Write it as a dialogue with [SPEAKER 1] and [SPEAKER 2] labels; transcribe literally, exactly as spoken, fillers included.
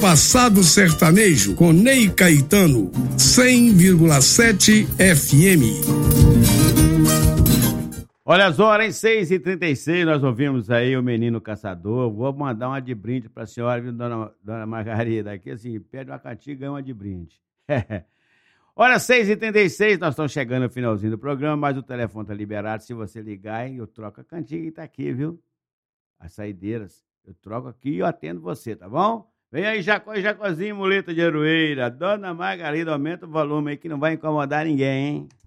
[SPEAKER 1] Passado Sertanejo com Ney Caetano, cem vírgula sete F M.
[SPEAKER 2] Olha as horas, em seis e trinta e seis, nós ouvimos aí o Menino Caçador. Vou mandar uma de brinde pra senhora, viu, dona, dona Margarida? Aqui, assim, pede uma cantiga e ganha uma de brinde. Olha, seis e trinta e seis, nós estamos chegando no finalzinho do programa, mas o telefone tá liberado. Se você ligar, hein, eu troco a cantiga e tá aqui, viu? As saideiras, eu troco aqui e eu atendo você, tá bom? Vem aí, Jacó e Jacozinho, muleta de Aroeira. Dona Margarida, aumenta o volume aí que não vai incomodar ninguém, hein?